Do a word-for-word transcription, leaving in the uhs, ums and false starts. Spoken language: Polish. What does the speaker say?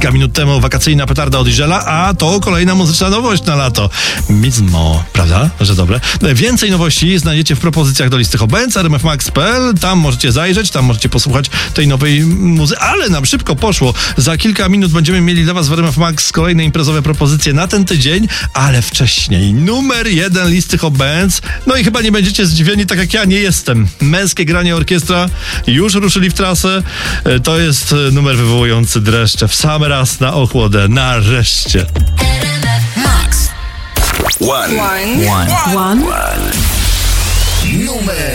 kilka minut temu wakacyjna petarda od Izela, a to kolejna muzyczna nowość na lato. Mizmo, prawda? Że dobre. Więcej nowości znajdziecie w propozycjach do listy Hobęc, r m f max kropka p l. Tam możecie zajrzeć, tam możecie posłuchać tej nowej muzy. Ale nam szybko poszło. Za kilka minut będziemy mieli dla was w R M F Max kolejne imprezowe propozycje na ten tydzień, ale wcześniej numer jeden listy Hobęc. No i chyba nie będziecie zdziwieni, tak jak ja nie jestem. Męskie granie orkiestra już ruszyli w trasę. To jest numer wywołujący dreszcze w sam raz na ochłodę. Nareszcie. Max. One. One. One. One. Numer